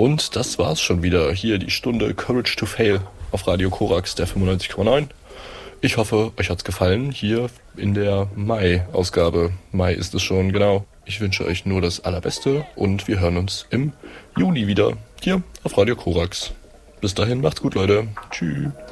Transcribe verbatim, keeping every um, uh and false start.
Und das war's schon wieder. Hier die Stunde Courage to Fail auf Radio Korax, der fünfundneunzig Komma neun. Ich hoffe, euch hat's gefallen, hier in der Mai-Ausgabe. Mai ist es schon, genau. Ich wünsche euch nur das Allerbeste und wir hören uns im Juni wieder, hier auf Radio Korax. Bis dahin, macht's gut, Leute. Tschüss.